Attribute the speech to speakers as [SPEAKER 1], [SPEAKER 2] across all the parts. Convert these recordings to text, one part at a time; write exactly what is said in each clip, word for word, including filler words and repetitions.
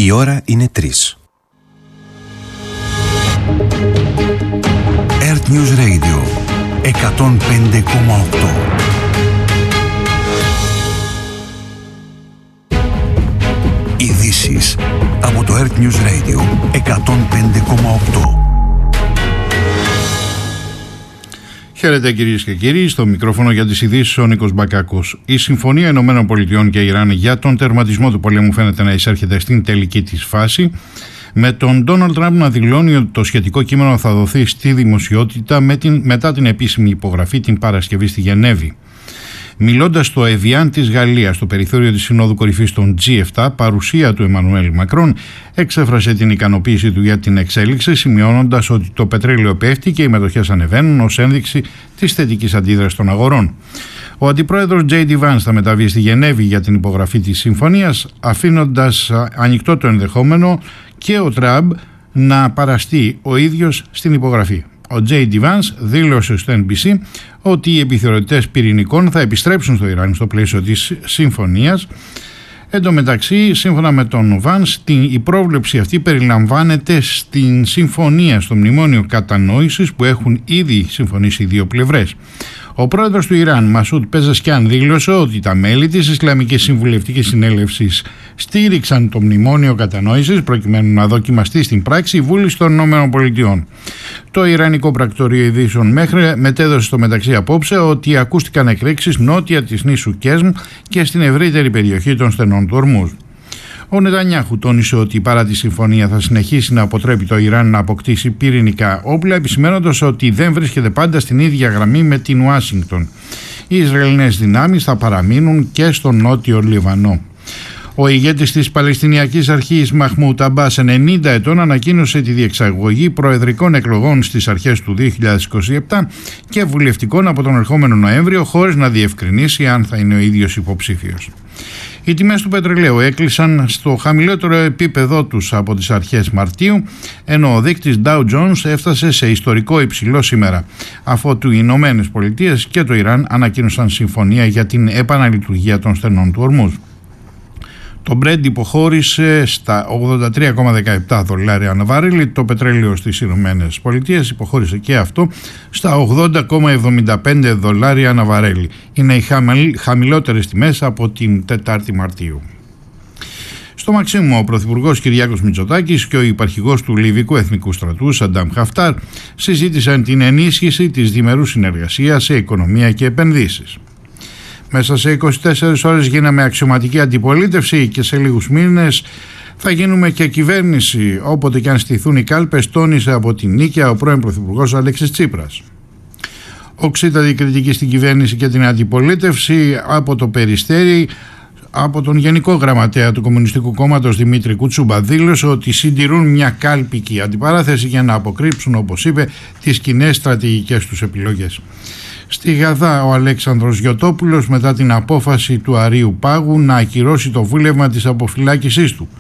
[SPEAKER 1] Η ώρα είναι τρεις. Earth News Radio εκατόν πέντε κόμμα οκτώ. Ειδήσεις από το Earth News Radio εκατόν πέντε κόμμα οκτώ.
[SPEAKER 2] Χαίρετε κυρίες και κύριοι, στο μικρόφωνο για τις ειδήσεις ο Νίκος Μπακάκος. Η Συμφωνία Ηνωμένων Πολιτειών και Ιράν για τον τερματισμό του πολέμου φαίνεται να εισέρχεται στην τελική της φάση, με τον Ντόναλντ Τραμπ να δηλώνει ότι το σχετικό κείμενο θα δοθεί στη δημοσιότητα με την, μετά την επίσημη υπογραφή την Παρασκευή στη Γενέβη. Μιλώντας στο Εβιάν της Γαλλίας, στο περιθώριο της Συνόδου Κορυφής των τζι επτά, παρουσία του Εμμανουέλ Μακρόν εξέφρασε την ικανοποίηση του για την εξέλιξη, σημειώνοντας ότι το πετρέλαιο πέφτει και οι μετοχές ανεβαίνουν ως ένδειξη της θετικής αντίδρασης των αγορών. Ο αντιπρόεδρος τζέι ντι Vance θα μεταβεί στη Γενέβη για την υπογραφή της συμφωνίας, αφήνοντας ανοιχτό το ενδεχόμενο και ο Τραμπ να παραστεί ο ίδιος στην υπογραφή. Ο τζέι ντι Vance δήλωσε στο εν μπι σι ότι οι επιθεωρητές πυρηνικών θα επιστρέψουν στο Ιράν στο πλαίσιο της συμφωνίας. Εν τω μεταξύ, σύμφωνα με τον Vance, η πρόβλεψη αυτή περιλαμβάνεται στην συμφωνία, στο μνημόνιο κατανόησης που έχουν ήδη συμφωνήσει οι δύο πλευρές. Ο πρόεδρος του Ιράν, Μασούντ Πεζεσκιάν, δήλωσε ότι τα μέλη της Ισλαμικής Συμβουλευτικής Συνέλευσης στήριξαν το μνημόνιο κατανόησης προκειμένου να δοκιμαστεί στην πράξη η βούληση των ΗΠΑ. Το Ιρανικό Πρακτορείο Ειδήσεων μέχρι μετέδωσε στο μεταξύ απόψε ότι ακούστηκαν εκρήξεις νότια της νήσου Κέσμ και στην ευρύτερη περιοχή των στενών του Ορμούζ. Ο Νετανιάχου τόνισε ότι παρά τη συμφωνία θα συνεχίσει να αποτρέπει το Ιράν να αποκτήσει πυρηνικά όπλα, επισημαίνοντας ότι δεν βρίσκεται πάντα στην ίδια γραμμή με την Ουάσιγκτον. Οι Ισραηλινές δυνάμεις θα παραμείνουν και στο νότιο Λιβανό. Ο ηγέτης της Παλαιστινιακής Αρχής Μαχμούτ Αμπάς, ενενήντα ετών, ανακοίνωσε τη διεξαγωγή προεδρικών εκλογών στις αρχές του δύο χιλιάδες είκοσι επτά και βουλευτικών από τον ερχόμενο Νοέμβριο, χωρίς να διευκρινίσει αν θα είναι ο ίδιος υποψήφιος. Οι τιμές του πετρελαίου έκλεισαν στο χαμηλότερο επίπεδό τους από τις αρχές Μαρτίου, ενώ ο δείκτης Dow Jones έφτασε σε ιστορικό υψηλό σήμερα, αφότου οι Ηνωμένες Πολιτείες και το Ιράν ανακοίνωσαν συμφωνία για την επαναλειτουργία των στενών του Ορμούζ. Το Brent υποχώρησε στα ογδόντα τρία κόμμα δεκαεπτά δολάρια ανά βαρέλι, το πετρέλαιο στις Ηνωμένες Πολιτείες υποχώρησε και αυτό στα ογδόντα κόμμα εβδομήντα πέντε δολάρια ανά βαρέλι. Είναι οι χαμηλότερες τιμές από την τετάρτη Μαρτίου. Στο Μαξίμου, ο Πρωθυπουργός Κυριάκος Μητσοτάκης και ο υπαρχηγός του Λιβικού Εθνικού Στρατού, Σαντάμ Χαφτάρ, συζήτησαν την ενίσχυση της διμερούς συνεργασίας σε οικονομία και επενδύσεις. Μέσα σε είκοσι τέσσερις ώρες γίναμε αξιωματική αντιπολίτευση και σε λίγους μήνες θα γίνουμε και κυβέρνηση, όποτε και αν στηθούν οι κάλπες, τόνισε από την Νίκαια ο πρώην Πρωθυπουργός Αλέξης Τσίπρας. Οξύτατη κριτική στην κυβέρνηση και την αντιπολίτευση από το Περιστέρι, από τον Γενικό Γραμματέα του Κομμουνιστικού Κόμματος Δημήτρη Κουτσούμπα, δήλωσε ότι συντηρούν μια κάλπικη αντιπαράθεση για να αποκρύψουν, όπως είπε, τις κοινές στρατηγικές τους επιλογές. Στη Γαδά, ο Αλέξανδρος Γιωτόπουλος, μετά την απόφαση του Αρείου Πάγου να ακυρώσει το βούλευμα της αποφυλάκησής του,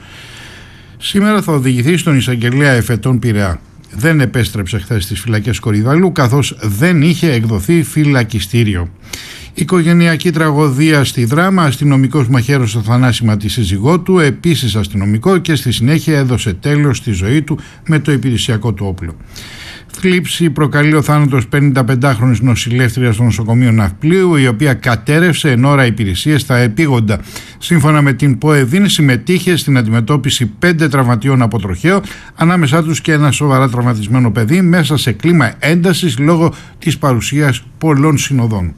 [SPEAKER 2] σήμερα θα οδηγηθεί στον εισαγγελέα Εφετών Πειραιά. Δεν επέστρεψε χθες στις φυλακές Κορυδαλού, καθώς δεν είχε εκδοθεί φυλακιστήριο. Οικογενειακή τραγωδία στη Δράμα, αστυνομικός μαχαίρωσε το θανάσιμα τη σύζυγό του, επίσης αστυνομικό, και στη συνέχεια έδωσε τέλος στη ζωή του με το υπηρεσιακό του όπλο. Θλίψη προκαλεί ο θάνατος πενηνταπεντάχρονης νοσηλεύτριας στο νοσοκομείο Ναυπλίου, η οποία κατέρευσε εν ώρα υπηρεσίες στα επίγοντα. Σύμφωνα με την ΠΟΕΔΗΝ, συμμετείχε στην αντιμετώπιση πέντε τραυματιών από τροχαίο, ανάμεσά τους και ένα σοβαρά τραυματισμένο παιδί, μέσα σε κλίμα έντασης λόγω της παρουσίας πολλών συνοδών.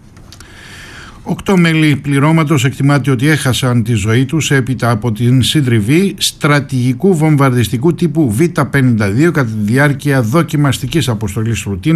[SPEAKER 2] Οκτώ μέλη πληρώματος εκτιμάται ότι έχασαν τη ζωή τους έπειτα από την συντριβή στρατηγικού βομβαρδιστικού τύπου Β πενήντα δύο κατά τη διάρκεια δοκιμαστικής αποστολής ρουτίνα